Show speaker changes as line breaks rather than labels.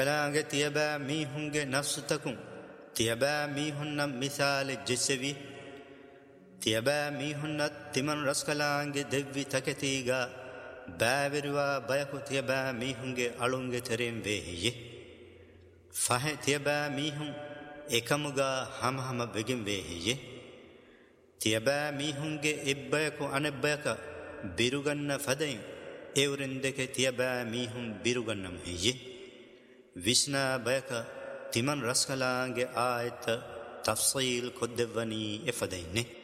ලාගේ තියබෑ මීහුන්ගේ නස්සතකුම් තියබෑ මීහුන්නම් මිසාලෙ ජෙසෙවි තියබෑ මීහුන්නත් තිමන් රස්කලාන්ගේ දෙව්වි තකතිීගා බෑවිරුවා බයකු තියබෑ මීහුන්ගේ අලුන්ගේ තෙරෙන් වේහියේ ෆහ තියබෑ මීහුන් එකමුගා හමහම වෙගෙන් වේහියේ තියබෑ මීහුන්ගේ එබ්බයකු අනෙබ්බයක බිරුගන්න ෆදයින් එවුරෙන් දෙක තියබෑ මීහුන් බිරුගන්නම හියේ විශ්නා බයක තිමන් රස්කලාන්ගේ ආයත තෆ්සීල් කොද්දෙවනී එෆදයින්නේ